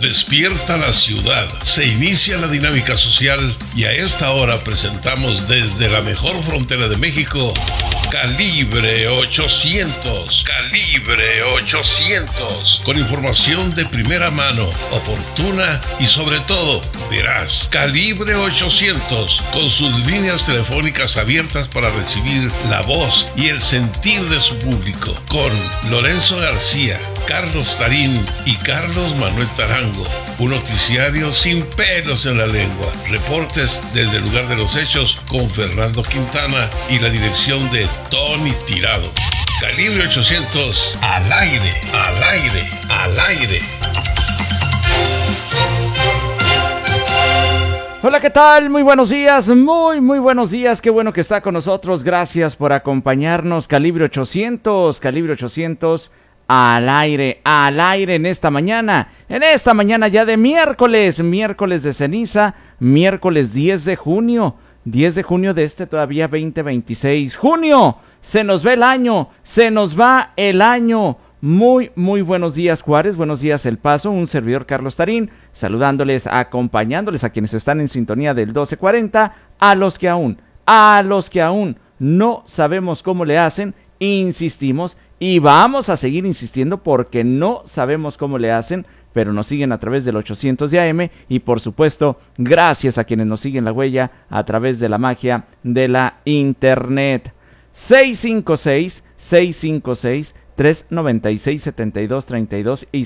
Despierta la ciudad, se inicia la dinámica social y a esta hora presentamos desde la mejor frontera de México, Calibre 800. Calibre 800. Con información de primera mano, oportuna y sobre todo, veraz. Calibre 800. Con sus líneas telefónicas abiertas para recibir la voz y el sentir de su público. Con Lorenzo García, Carlos Tarín y Carlos Manuel Tarango. Un noticiario sin pelos en la lengua. Reportes desde el lugar de los hechos con Fernando Quintana y la dirección de Tony Tirado. Calibre 800, al aire, al aire, al aire. Hola, ¿qué tal? Muy buenos días, muy buenos días. Qué bueno que está con nosotros. Gracias por acompañarnos. Calibre 800, Calibre 800. Al aire en esta mañana ya de miércoles de ceniza, miércoles 10 de junio de este todavía 2026. Junio, se nos va el año, se nos va el año. Muy buenos días, Juárez, buenos días, El Paso, un servidor Carlos Tarín, saludándoles, acompañándoles a quienes están en sintonía del 1240, a los que aún no sabemos cómo le hacen, insistimos y vamos a seguir insistiendo porque no sabemos cómo le hacen, pero nos siguen a través del 800 de AM y por supuesto gracias a quienes nos siguen la huella a través de la magia de la internet. 656-396-7232 y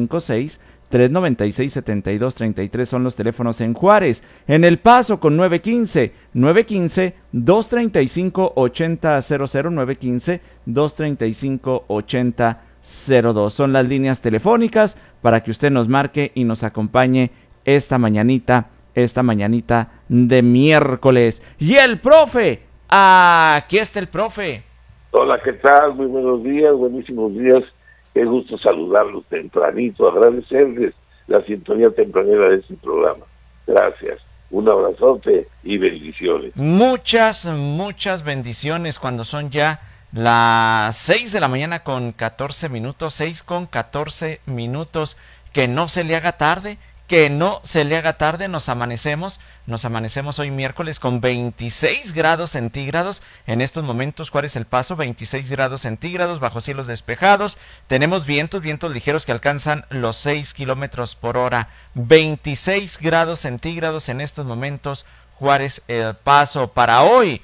656-396-7233 son los teléfonos en Juárez. En El Paso con 915-235-8000, 915-235-8002. Son las líneas telefónicas para que usted nos marque y nos acompañe esta mañanita de miércoles. Y el profe, aquí está el profe. Hola, ¿qué tal? Muy buenos días, buenísimos días. Qué gusto saludarlos tempranito, agradecerles la sintonía tempranera de este programa. Gracias. Un abrazote y bendiciones. Muchas bendiciones cuando son ya las 6 de la mañana con 14 minutos, 6 con 14 minutos. Que no se le haga tarde, nos amanecemos hoy miércoles con 26 grados centígrados. En estos momentos, ¿cuál es El Paso? 26 grados centígrados, bajo cielos despejados. Tenemos vientos ligeros que alcanzan los 6 kilómetros por hora. 26 grados centígrados en estos momentos, Juárez, El Paso. Para hoy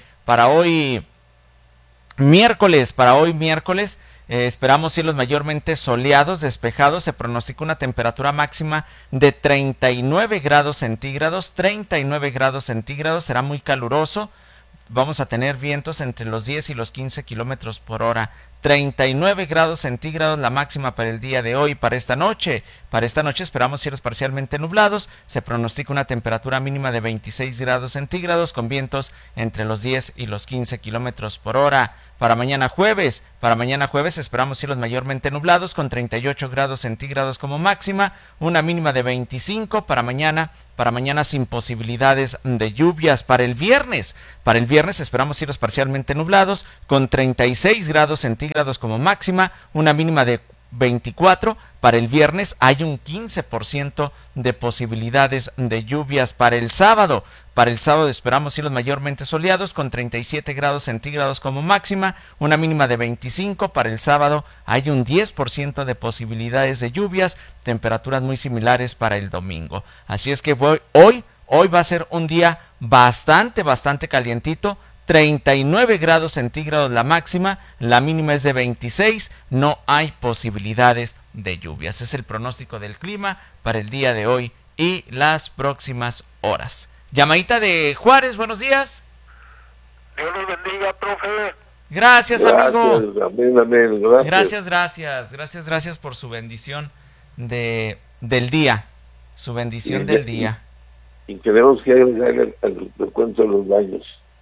miércoles, esperamos cielos mayormente soleados, despejados. Se pronostica una temperatura máxima de 39 grados centígrados. Será muy caluroso. Vamos a tener vientos entre los 10 y los 15 kilómetros por hora. 39 grados centígrados la máxima para el día de hoy. Para esta noche esperamos cielos parcialmente nublados. Se pronostica una temperatura mínima de 26 grados centígrados con vientos entre los 10 y los 15 kilómetros por hora. Para mañana jueves esperamos cielos mayormente nublados con 38 grados centígrados como máxima, una mínima de 25 para mañana sin posibilidades de lluvias. Para el viernes esperamos cielos parcialmente nublados con 36 grados centígrados como máxima, una mínima de 24. Para el viernes hay un 15% de posibilidades de lluvias. Para el sábado esperamos cielos mayormente soleados con 37 grados centígrados como máxima, una mínima de 25. Para el sábado hay un 10% de posibilidades de lluvias, temperaturas muy similares para el domingo. Así es que hoy va a ser un día bastante calientito. 39 grados centígrados la máxima, la mínima es de 26, no hay posibilidades de lluvias. Es el pronóstico del clima para el día de hoy y las próximas horas. Llamadita de Juárez, buenos días. Dios los bendiga, profe. Gracias, amigo. Amén, Gracias por su bendición del día. Su bendición del día. Y queremos que hagan el recuento de los daños.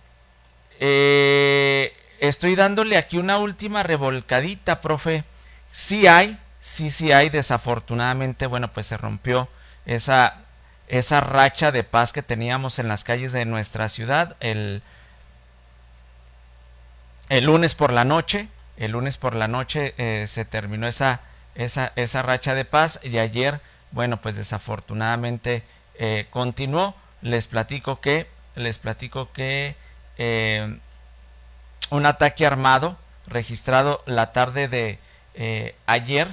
Estoy dándole aquí una última revolcadita, profe. Sí hay, desafortunadamente, bueno, pues se rompió esa racha de paz que teníamos en las calles de nuestra ciudad el lunes por la noche. Se terminó esa racha de paz y ayer Bueno, pues desafortunadamente continuó. Les platico que un ataque armado registrado la tarde de ayer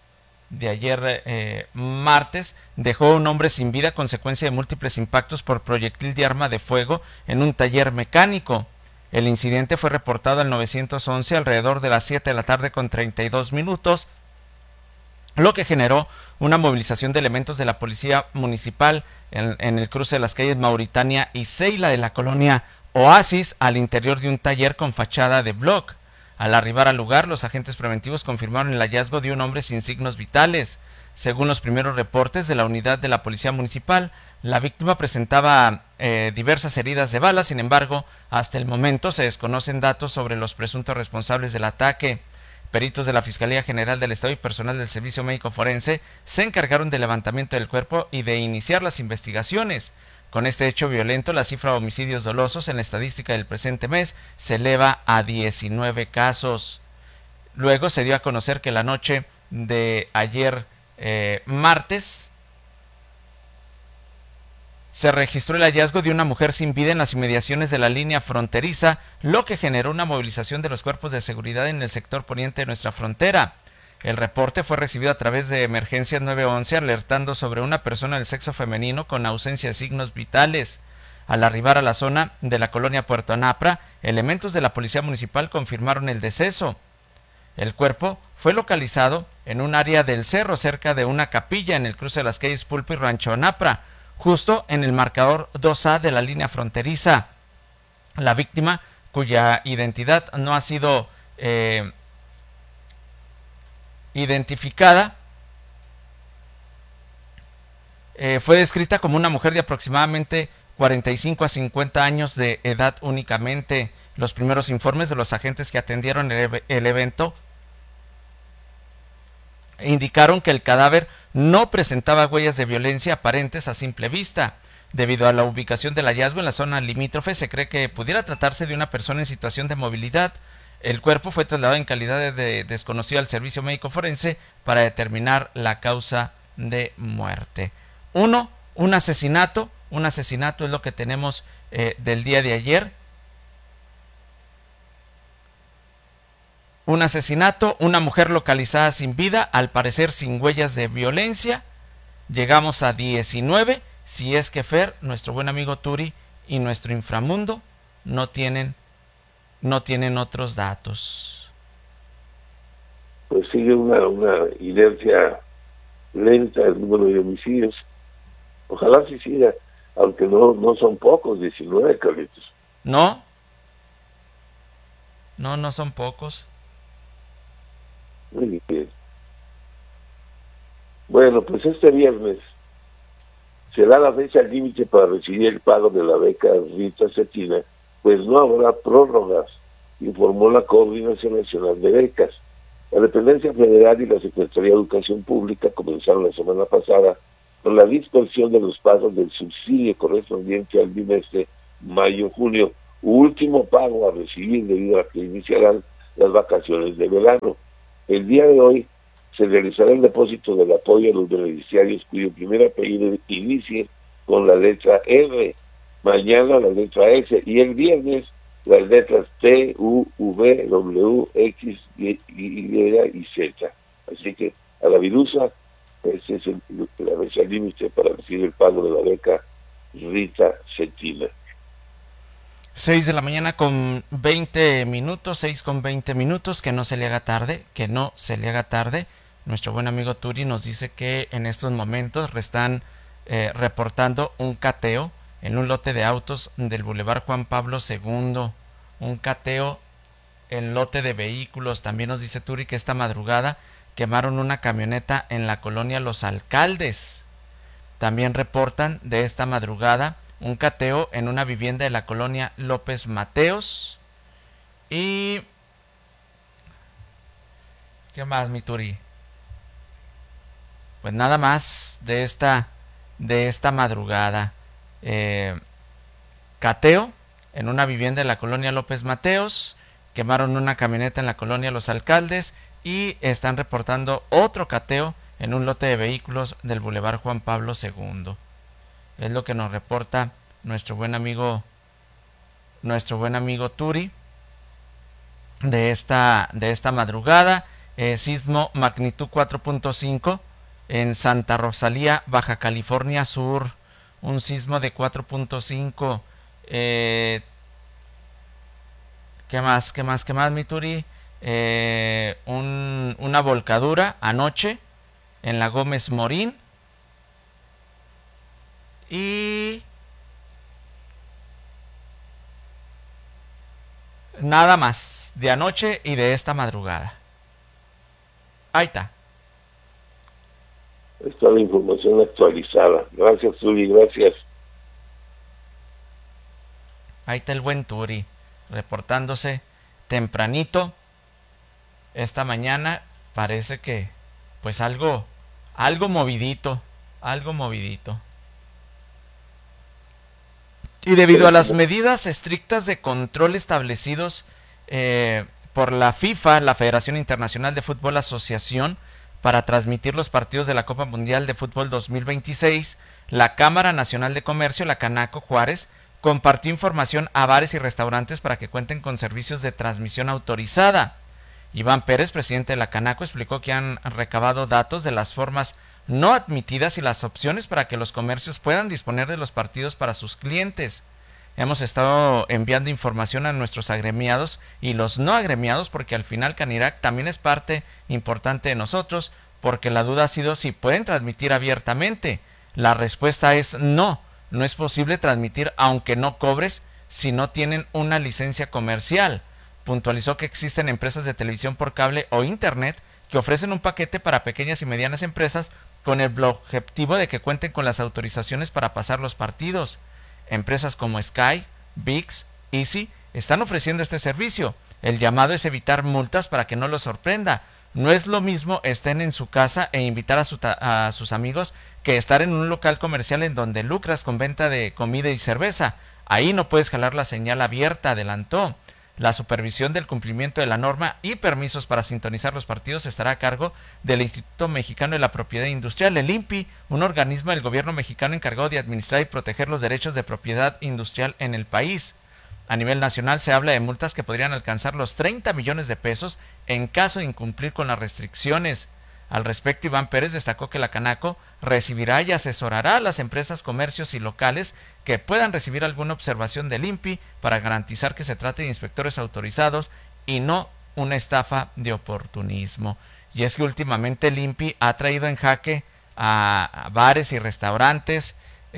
martes, dejó a un hombre sin vida a consecuencia de múltiples impactos por proyectil de arma de fuego en un taller mecánico. El incidente fue reportado al 911 alrededor de las 7 de la tarde con 32 minutos, lo que generó una movilización de elementos de la policía municipal en el cruce de las calles Mauritania y Ceila de la colonia Oasis, al interior de un taller con fachada de bloc. Al arribar al lugar, los agentes preventivos confirmaron el hallazgo de un hombre sin signos vitales. Según los primeros reportes de la unidad de la policía municipal, la víctima presentaba diversas heridas de bala. Sin embargo, hasta el momento se desconocen datos sobre los presuntos responsables del ataque. Peritos de la Fiscalía General del Estado y personal del Servicio Médico Forense se encargaron del levantamiento del cuerpo y de iniciar las investigaciones. Con este hecho violento, la cifra de homicidios dolosos en la estadística del presente mes se eleva a 19 casos. Luego se dio a conocer que la noche de ayer martes se registró el hallazgo de una mujer sin vida en las inmediaciones de la línea fronteriza, lo que generó una movilización de los cuerpos de seguridad en el sector poniente de nuestra frontera. El reporte fue recibido a través de Emergencias 911 alertando sobre una persona del sexo femenino con ausencia de signos vitales. Al arribar a la zona de la colonia Puerto Napra, elementos de la policía municipal confirmaron el deceso. El cuerpo fue localizado en un área del cerro cerca de una capilla en el cruce de las calles Pulpo y Rancho Napra, justo en el marcador 2A de la línea fronteriza. La víctima, cuya identidad no ha sido identificada, fue descrita como una mujer de aproximadamente 45 a 50 años de edad únicamente. Los primeros informes de los agentes que atendieron el evento indicaron que el cadáver no presentaba huellas de violencia aparentes a simple vista. Debido a la ubicación del hallazgo en la zona limítrofe, se cree que pudiera tratarse de una persona en situación de movilidad. El cuerpo fue trasladado en calidad de desconocido al Servicio Médico Forense para determinar la causa de muerte. Un asesinato es lo que tenemos del día de ayer. Un asesinato, una mujer localizada sin vida, al parecer sin huellas de violencia. Llegamos a 19, si es que Fer, nuestro buen amigo Turi y nuestro inframundo no tienen otros datos. Pues sigue una inercia lenta el número de homicidios. Ojalá sí siga, aunque no son pocos, 19, Carlitos. No son pocos. Muy bien. Bueno, pues este viernes será la fecha límite para recibir el pago de la beca Rita Cetina, pues no habrá prórrogas, informó la Coordinación Nacional de Becas. La Dependencia Federal y la Secretaría de Educación Pública comenzaron la semana pasada con la dispersión de los pagos del subsidio correspondiente al bimestre mayo-junio, último pago a recibir debido a que iniciarán las vacaciones de verano. El día de hoy se realizará el depósito del apoyo a los beneficiarios cuyo primer apellido inicie con la letra R, mañana la letra S y el viernes las letras T, U, V, W, X, Y y Z. Así que a la virusa, ese es la fecha límite para recibir el pago de la beca Rita Cetina. 6 de la mañana con 20 minutos, 6 con 20 minutos, que no se le haga tarde. Nuestro buen amigo Turi nos dice que en estos momentos están reportando un cateo en un lote de autos del Boulevard Juan Pablo II, un cateo en lote de vehículos. También nos dice Turi que esta madrugada quemaron una camioneta en la colonia Los Alcaldes. También reportan de esta madrugada un cateo en una vivienda de la colonia López Mateos. Y ¿qué más, mi Turi? Pues nada más de esta madrugada. Cateo en una vivienda de la colonia López Mateos, quemaron una camioneta en la colonia Los Alcaldes y están reportando otro cateo en un lote de vehículos del Boulevard Juan Pablo II. Es lo que nos reporta nuestro buen amigo Turi de esta madrugada. Sismo magnitud 4.5 en Santa Rosalía, Baja California Sur. Un sismo de 4.5. ¿Qué más, mi Turi? Una volcadura anoche en la Gómez Morín. Y nada más de anoche y de esta madrugada. Ahí está. Está la información actualizada. Gracias, Turi, gracias. Ahí está el buen Turi, reportándose tempranito. Esta mañana parece que, pues algo movidito. Y debido a las medidas estrictas de control establecidos por la FIFA, la Federación Internacional de Fútbol Asociación, para transmitir los partidos de la Copa Mundial de Fútbol 2026, la Cámara Nacional de Comercio, la Canaco Juárez, compartió información a bares y restaurantes para que cuenten con servicios de transmisión autorizada. Iván Pérez, presidente de la Canaco, explicó que han recabado datos de las formas no admitidas y las opciones para que los comercios puedan disponer de los partidos para sus clientes. Hemos estado enviando información a nuestros agremiados y los no agremiados porque al final Canirac también es parte importante de nosotros, porque la duda ha sido si pueden transmitir abiertamente. La respuesta es no es posible transmitir aunque no cobres si no tienen una licencia comercial. Puntualizó que existen empresas de televisión por cable o internet que ofrecen un paquete para pequeñas y medianas empresas con el objetivo de que cuenten con las autorizaciones para pasar los partidos. Empresas como Sky, ViX, Easy están ofreciendo este servicio. El llamado es evitar multas para que no los sorprenda. No es lo mismo estén en su casa e invitar a sus amigos que estar en un local comercial en donde lucras con venta de comida y cerveza. Ahí no puedes jalar la señal abierta, adelantó. La supervisión del cumplimiento de la norma y permisos para sintonizar los partidos estará a cargo del Instituto Mexicano de la Propiedad Industrial, el INPI, un organismo del gobierno mexicano encargado de administrar y proteger los derechos de propiedad industrial en el país. A nivel nacional se habla de multas que podrían alcanzar los 30 millones de pesos en caso de incumplir con las restricciones. Al respecto, Iván Pérez destacó que la Canaco recibirá y asesorará a las empresas, comercios y locales que puedan recibir alguna observación del INPI para garantizar que se trate de inspectores autorizados y no una estafa de oportunismo. Y es que últimamente el INPI ha traído en jaque a bares y restaurantes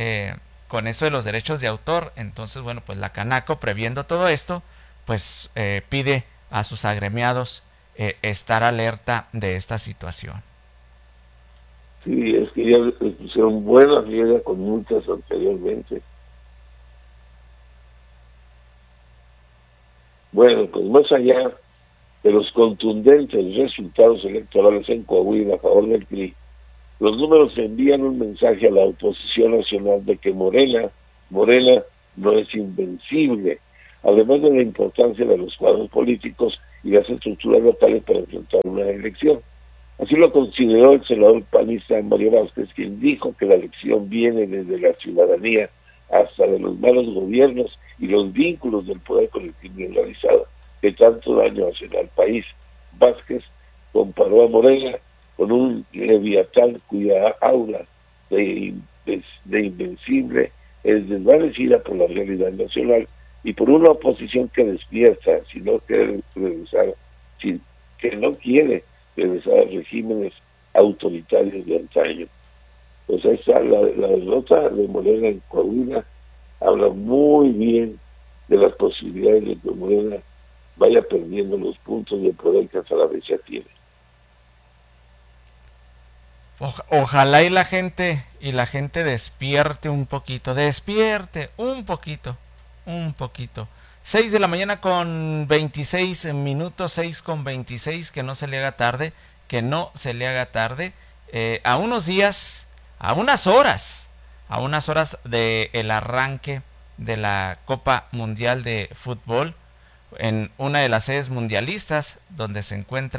con eso de los derechos de autor. Entonces, bueno, pues la Canaco, previendo todo esto, pues pide a sus agremiados estar alerta de esta situación. Sí, es que ya les pusieron buena rienda con multas anteriormente. Bueno, pues más allá de los contundentes resultados electorales en Coahuila a favor del PRI, los números envían un mensaje a la oposición nacional de que Morena no es invencible, además de la importancia de los cuadros políticos y las estructuras locales para enfrentar una elección. Así lo consideró el senador panista Mario Vázquez, quien dijo que la elección viene desde la ciudadanía hasta de los malos gobiernos y los vínculos del poder con el crimen organizado que tanto daño hacen al país. Vázquez comparó a Morena con un leviatán cuya aura de invencible es desvanecida por la realidad nacional y por una oposición que despierta, que no quiere regresar a regímenes autoritarios de antaño. Pues ahí está la derrota de Morena en Coahuila, habla muy bien de las posibilidades de que Morena vaya perdiendo los puntos de poder que hasta la vez ya tiene. Ojalá y la gente despierte un poquito. 6 de la mañana con 26 minutos, 6 con 26, que no se le haga tarde, a unos días, a unas horas del arranque de la Copa Mundial de Fútbol, en una de las sedes mundialistas donde se encuentra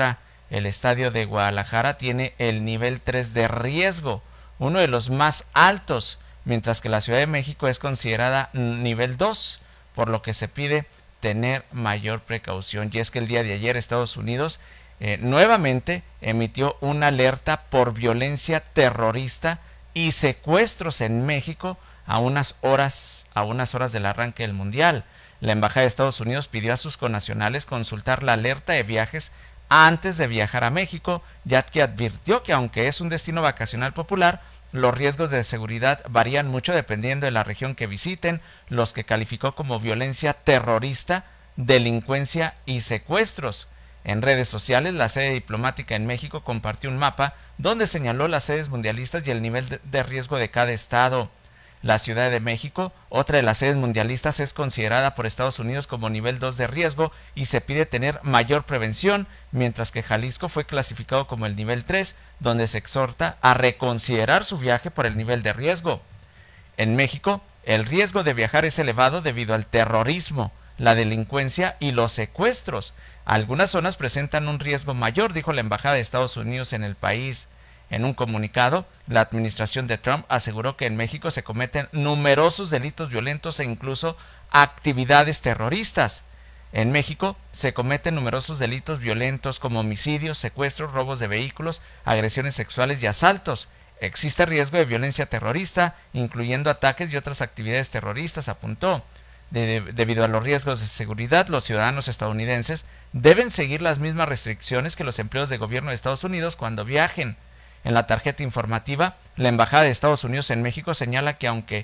el estadio de Guadalajara tiene el nivel 3 de riesgo, uno de los más altos, mientras que la Ciudad de México es considerada nivel 2, por lo que se pide tener mayor precaución. Y es que el día de ayer Estados Unidos nuevamente emitió una alerta por violencia terrorista y secuestros en México a unas horas del arranque del Mundial. La Embajada de Estados Unidos pidió a sus connacionales consultar la alerta de viajes antes de viajar a México, ya que advirtió que aunque es un destino vacacional popular, los riesgos de seguridad varían mucho dependiendo de la región que visiten, los que calificó como violencia terrorista, delincuencia y secuestros. En redes sociales, la sede diplomática en México compartió un mapa donde señaló las sedes mundialistas y el nivel de riesgo de cada estado. La Ciudad de México, otra de las sedes mundialistas, es considerada por Estados Unidos como nivel 2 de riesgo y se pide tener mayor prevención, mientras que Jalisco fue clasificado como el nivel 3, donde se exhorta a reconsiderar su viaje por el nivel de riesgo. En México, el riesgo de viajar es elevado debido al terrorismo, la delincuencia y los secuestros. Algunas zonas presentan un riesgo mayor, dijo la Embajada de Estados Unidos en el país. En un comunicado, la administración de Trump aseguró que en México se cometen numerosos delitos violentos e incluso actividades terroristas. En México se cometen numerosos delitos violentos como homicidios, secuestros, robos de vehículos, agresiones sexuales y asaltos. Existe riesgo de violencia terrorista, incluyendo ataques y otras actividades terroristas, apuntó. Debido a los riesgos de seguridad, los ciudadanos estadounidenses deben seguir las mismas restricciones que los empleados de gobierno de Estados Unidos cuando viajen. En la tarjeta informativa, la Embajada de Estados Unidos en México señala que aunque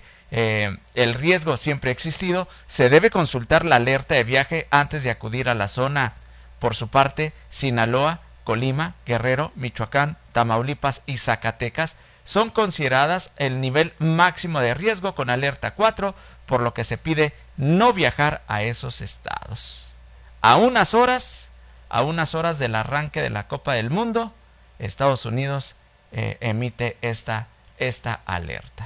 el riesgo siempre ha existido, se debe consultar la alerta de viaje antes de acudir a la zona. Por su parte, Sinaloa, Colima, Guerrero, Michoacán, Tamaulipas y Zacatecas son consideradas el nivel máximo de riesgo con alerta 4, por lo que se pide no viajar a esos estados. A unas horas del arranque de la Copa del Mundo, Estados Unidos emite esta alerta.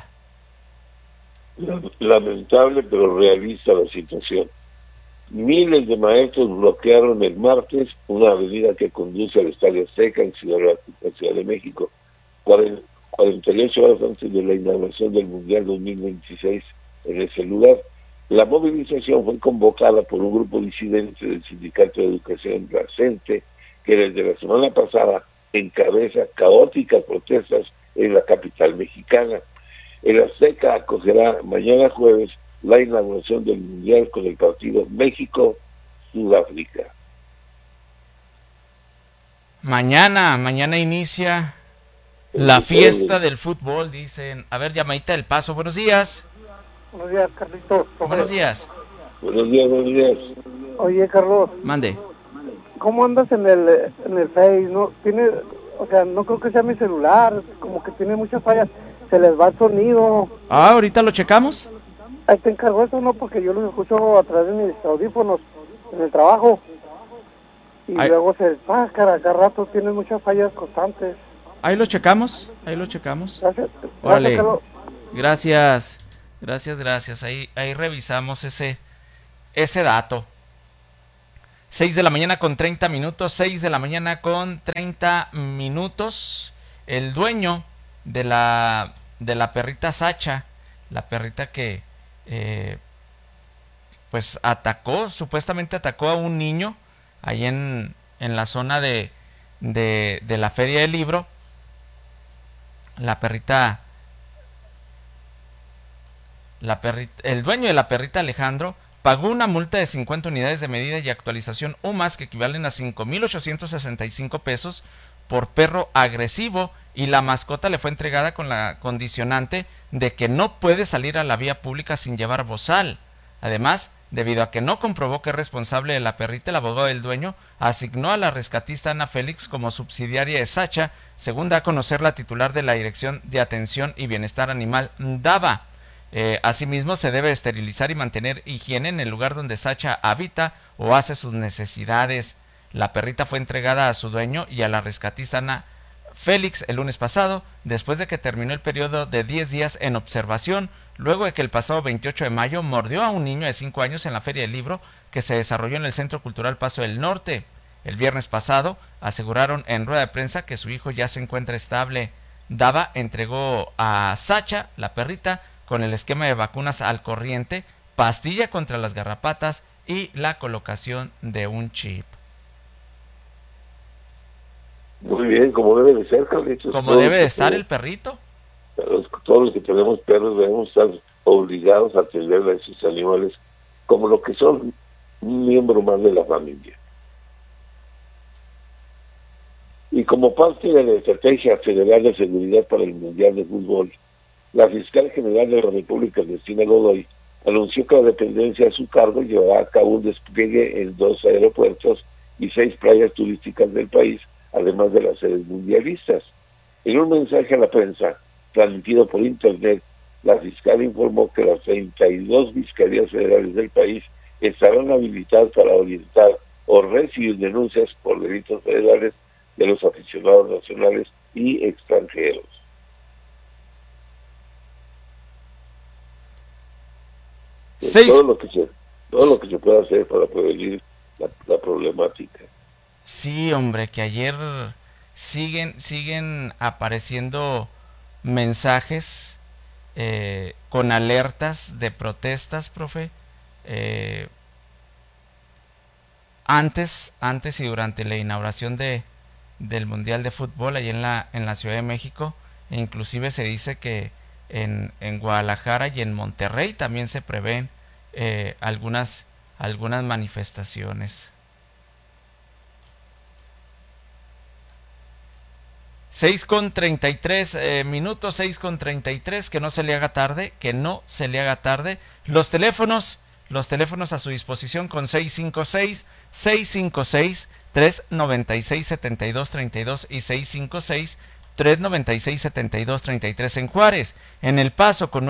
Lamentable pero realista la situación. Miles de maestros bloquearon el martes una avenida que conduce al Estadio Azteca en Ciudad de México, 48 horas antes de la inauguración del Mundial 2026 en ese lugar. La movilización fue convocada por un grupo disidente del Sindicato de Educación Placente, que desde la semana pasada encabeza caóticas protestas en la capital mexicana. El Azteca acogerá mañana jueves la inauguración del Mundial con el partido México-Sudáfrica. Mañana inicia la fiesta del fútbol, dicen. A ver, llamadita del Paso, buenos días. Buenos días, Carlitos. Buenos días. Buenos días. Oye, Carlos. Mande. ¿Cómo andas en el Face? No tiene, o sea, no creo que sea mi celular, como que tiene muchas fallas, se les va el sonido. Ah, ahorita lo checamos. Ahí te encargo eso, ¿no? Porque yo los escucho a través de mis audífonos en el trabajo. Y luego cada rato tiene muchas fallas constantes. Ahí lo checamos. Gracias. Órale. Carlos. Gracias. Ahí revisamos ese dato. 6 de la mañana con 30 minutos. El dueño de la perrita Sacha, la perrita que pues supuestamente atacó a un niño ahí en la zona de la Feria del Libro. El dueño de la perrita, Alejandro, pagó una multa de 50 unidades de medida y actualización UMAS que equivalen a 5,865 pesos por perro agresivo, y la mascota le fue entregada con la condicionante de que no puede salir a la vía pública sin llevar bozal. Además, debido a que no comprobó que es responsable de la perrita, el abogado del dueño asignó a la rescatista Ana Félix como subsidiaria de Sacha, según da a conocer la titular de la Dirección de Atención y Bienestar Animal, DABA. Asimismo, se debe esterilizar y mantener higiene en el lugar donde Sacha habita o hace sus necesidades. La perrita fue entregada a su dueño y a la rescatista Ana Félix el lunes pasado, después de que terminó el periodo de 10 días en observación, luego de que el pasado 28 de mayo mordió a un niño de 5 años en la Feria del Libro que se desarrolló en el Centro Cultural Paso del Norte. el viernes pasado aseguraron en rueda de prensa que su hijo ya se encuentra estable. Dava entregó a Sacha, la perrita, con el esquema de vacunas al corriente, pastilla contra las garrapatas y la colocación de un chip. Muy bien, como debe de ser, Carlitos. Como debe de estar el perrito. Todos los que tenemos perros debemos estar obligados a atender a esos animales como lo que son, un miembro más de la familia. Y como parte de la Estrategia Federal de Seguridad para el Mundial de Fútbol, la fiscal general de la República, Cristina Godoy, anunció que la dependencia a su cargo llevará a cabo un despliegue en 2 aeropuertos y 6 playas turísticas del país, además de las sedes mundialistas. En un mensaje a la prensa, transmitido por internet, la fiscal informó que las 32 fiscalías federales del país estarán habilitadas para orientar o recibir denuncias por delitos federales de los aficionados nacionales y extranjeros. Todo lo que se pueda hacer para prevenir la problemática. Sí, hombre, que ayer siguen apareciendo mensajes con alertas de protestas, profe. Antes y durante la inauguración del Mundial de Fútbol allí en la Ciudad de México, e inclusive se dice que en Guadalajara y en Monterrey también se prevén algunas manifestaciones. 6:33 minutos, 6:33, que no se le haga tarde, Los teléfonos a su disposición con 656-396-7232 y 656-396-7233 en Juárez. En El Paso con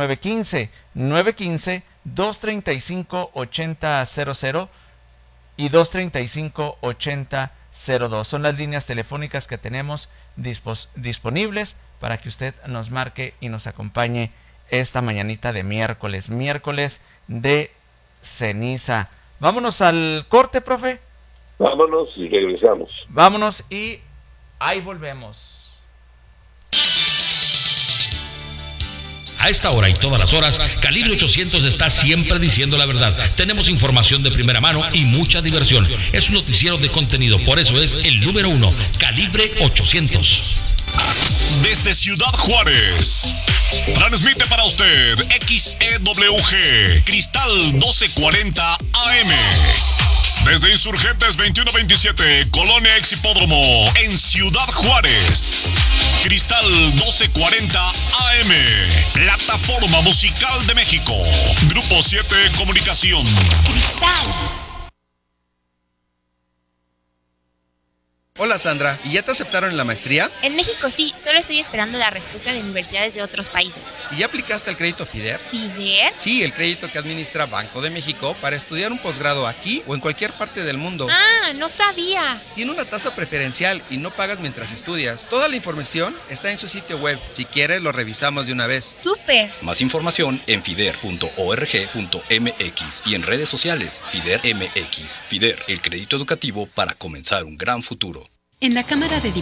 915-235-8000 y 235-8002. Son las líneas telefónicas que tenemos disponibles para que usted nos marque y nos acompañe esta mañanita de miércoles de ceniza. Vámonos al corte, profe. Vámonos y regresamos. Vámonos y ahí volvemos. A esta hora y todas las horas, Calibre 800 está siempre diciendo la verdad. Tenemos información de primera mano y mucha diversión. Es un noticiero de contenido, por eso es el número 1, Calibre 800. Desde Ciudad Juárez, transmite para usted XEWG, Cristal 1240 AM. Desde Insurgentes 2127, Colonia Ex Hipódromo, en Ciudad Juárez. Cristal 1240 AM, Plataforma Musical de México. Grupo 7 Comunicación. Cristal. Hola Sandra, ¿y ya te aceptaron en la maestría? En México sí, solo estoy esperando la respuesta de universidades de otros países. ¿Y ya aplicaste el crédito FIDER? ¿FIDER? Sí, el crédito que administra Banco de México para estudiar un posgrado aquí o en cualquier parte del mundo. Ah, no sabía. Tiene una tasa preferencial y no pagas mientras estudias. Toda la información está en su sitio web. Si quieres, lo revisamos de una vez. ¡Súper! Más información en fider.org.mx y en redes sociales FIDER MX. FIDER, el crédito educativo para comenzar un gran futuro. En la Cámara de